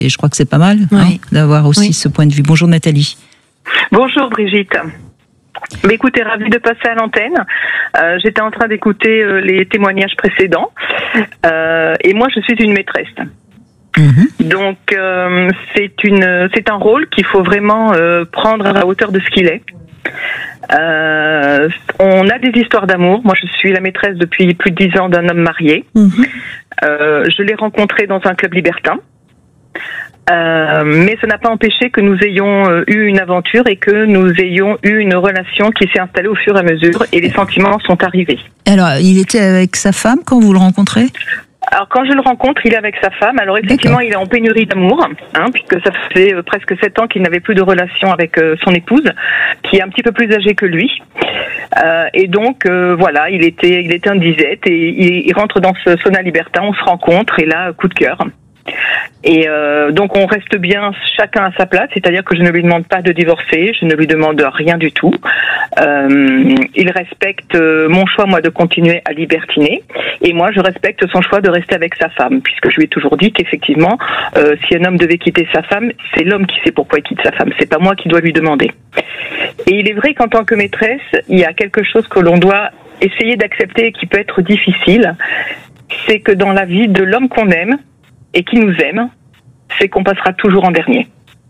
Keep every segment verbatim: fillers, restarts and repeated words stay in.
Et je crois que c'est pas mal oui. hein, d'avoir aussi oui. ce point de vue. Bonjour Nathalie. Bonjour Brigitte. Mais écoutez, ravie de passer à l'antenne. Euh, j'étais en train d'écouter euh, les témoignages précédents. Euh, et moi, je suis une maîtresse. Mmh. Donc, euh, c'est, une, c'est un rôle qu'il faut vraiment euh, prendre à la hauteur de ce qu'il est. Euh, on a des histoires d'amour. Moi, je suis la maîtresse depuis plus de dix ans d'un homme marié. Mmh. Euh, je l'ai rencontré dans un club libertin. Euh, mais ça n'a pas empêché que nous ayons euh, eu une aventure et que nous ayons eu une relation qui s'est installée au fur et à mesure et les sentiments sont arrivés. Alors, il était avec sa femme quand vous le rencontrez ? Alors, quand je le rencontre, il est avec sa femme. Alors, effectivement, D'accord. il est en pénurie d'amour, hein, puisque ça fait euh, presque sept ans qu'il n'avait plus de relation avec euh, son épouse, qui est un petit peu plus âgée que lui. Euh, et donc, euh, voilà, il était, il était en disette et il, il rentre dans ce sauna libertin, on se rencontre et là, coup de cœur. Et euh, donc on reste bien chacun à sa place, c'est-à-dire que je ne lui demande pas de divorcer, je ne lui demande rien du tout. Euh, il respecte mon choix, moi, de continuer à libertiner, et moi je respecte son choix de rester avec sa femme, puisque je lui ai toujours dit qu'effectivement, euh, si un homme devait quitter sa femme, c'est l'homme qui sait pourquoi il quitte sa femme, c'est pas moi qui dois lui demander. Et il est vrai qu'en tant que maîtresse, il y a quelque chose que l'on doit essayer d'accepter et qui peut être difficile, c'est que dans la vie de l'homme qu'on aime, et qui nous aime, c'est qu'on passera toujours en dernier.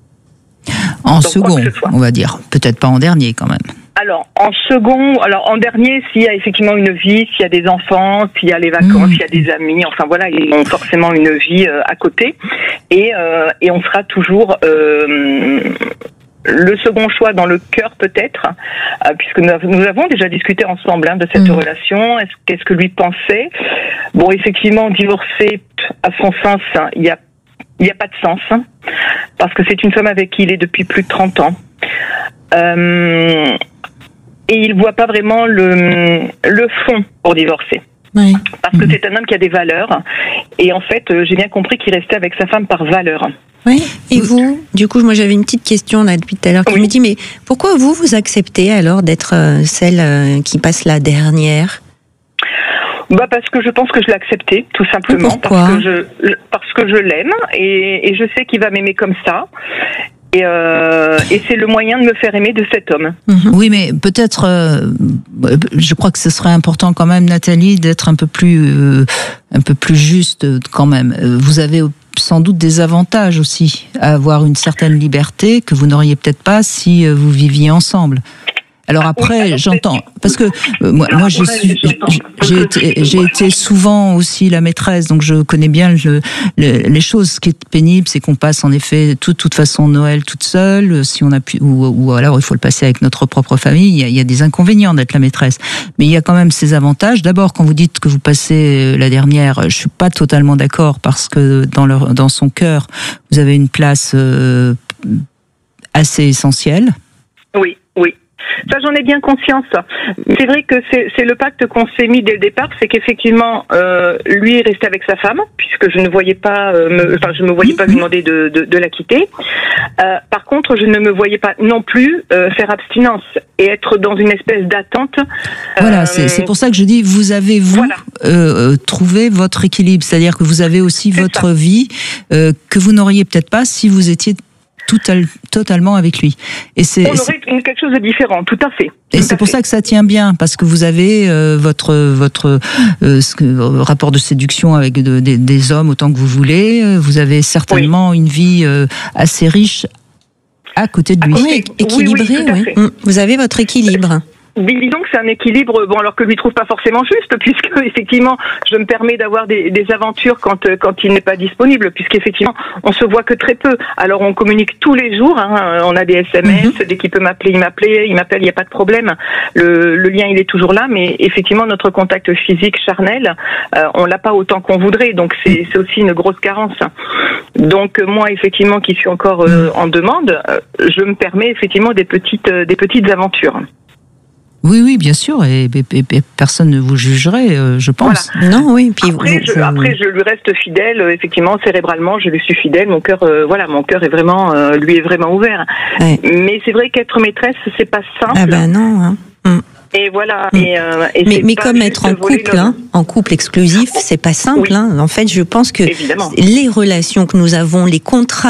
En Donc, second, on va dire. Peut-être pas en dernier, quand même. Alors, en second, alors en dernier, s'il y a effectivement une vie, s'il y a des enfants, s'il y a les vacances, mmh. s'il y a des amis, enfin voilà, ils ont forcément une vie euh, à côté. Et, euh, et on sera toujours... Euh, le second choix dans le cœur peut-être, euh, puisque nous, nous avons déjà discuté ensemble hein, de cette mmh. relation, est-ce, qu'est-ce que lui pensait. Bon, effectivement, divorcer, à son sens, il n'y a, y a pas de sens, hein, parce que c'est une femme avec qui il est depuis plus de trente ans. Euh, et il ne voit pas vraiment le, le fond pour divorcer. Oui. Parce que mmh. c'est un homme qui a des valeurs, et en fait, j'ai bien compris qu'il restait avec sa femme par valeur. Oui. Et vous, du coup, moi j'avais une petite question là depuis tout à l'heure qui oui. me dit, mais pourquoi vous, vous acceptez alors d'être euh, celle euh, qui passe la dernière ? Bah parce que je pense que je l'ai accepté, tout simplement. Pourquoi ? Parce que je, parce que je l'aime et, et je sais qu'il va m'aimer comme ça. Et, euh, et c'est le moyen de me faire aimer de cet homme. Mmh. Oui, mais peut-être, euh, je crois que ce serait important quand même, Nathalie, d'être un peu plus, euh, un peu plus juste quand même. Vous avez sans doute des avantages aussi à avoir une certaine liberté que vous n'auriez peut-être pas si vous viviez ensemble. Alors après, oui, alors j'entends, parce que euh, moi, moi je suis, j'ai été, j'ai été souvent aussi la maîtresse, donc je connais bien le, le, les choses. Ce qui est pénible, c'est qu'on passe en effet toute toute façon Noël toute seule, si on a pu, ou, ou alors il faut le passer avec notre propre famille. Il y a, il y a des inconvénients d'être la maîtresse, mais il y a quand même ses avantages. D'abord, quand vous dites que vous passez la dernière, je suis pas totalement d'accord parce que dans leur, dans son cœur, vous avez une place euh, assez essentielle. Oui, oui. Ça, j'en ai bien conscience. C'est vrai que c'est, c'est le pacte qu'on s'est mis dès le départ, c'est qu'effectivement, euh, lui est resté avec sa femme, puisque je ne voyais pas, euh, me, enfin, je me voyais pas lui demander de, de, de la quitter. Euh, par contre, je ne me voyais pas non plus euh, faire abstinence et être dans une espèce d'attente. Voilà, euh, c'est, c'est pour ça que je dis, vous avez vous voilà. euh, trouvé votre équilibre, c'est-à-dire que vous avez aussi c'est votre ça. vie euh, que vous n'auriez peut-être pas si vous étiez Tout al- totalement avec lui. Et c'est, on aurait c'est... quelque chose de différent, tout à fait. Tout et c'est pour fait. ça que ça tient bien, parce que vous avez euh, votre votre euh, ce que, euh, rapport de séduction avec de, de, des hommes autant que vous voulez. Vous avez certainement oui. une vie euh, assez riche à côté de lui. Oui, équilibré. Oui, oui, oui. Vous avez votre équilibre. Disons que c'est un équilibre, bon, alors que lui trouve pas forcément juste, puisque effectivement, je me permets d'avoir des, des aventures quand quand il n'est pas disponible, puisqu'effectivement, on se voit que très peu. Alors on communique tous les jours, hein, on a des S M S, mm-hmm. dès qu'il peut m'appeler, il m'appelle, il m'appelle, il n'y a pas de problème. Le, le lien, il est toujours là, mais effectivement, notre contact physique, charnel, euh, on l'a pas autant qu'on voudrait, donc c'est, c'est aussi une grosse carence. Donc moi, effectivement, qui suis encore euh, en demande, euh, je me permets effectivement des petites euh, des petites aventures. Oui, oui, bien sûr, et, et, et personne ne vous jugerait, euh, je pense. Voilà. Non, oui. Puis après, vous, je, vous... après, je lui reste fidèle. Effectivement, cérébralement, je lui suis fidèle. Mon cœur, euh, voilà, mon cœur est vraiment, euh, lui est vraiment ouvert. Ouais. Mais c'est vrai qu'être maîtresse, c'est pas simple. Ah ben non. Hein. Mm. Et voilà. Mmh. Et, euh, et mais c'est mais pas comme juste être en voler couple, l'homme. hein, en couple exclusif, c'est pas simple. Oui. Hein. En fait, je pense que Évidemment. les relations que nous avons, les contrats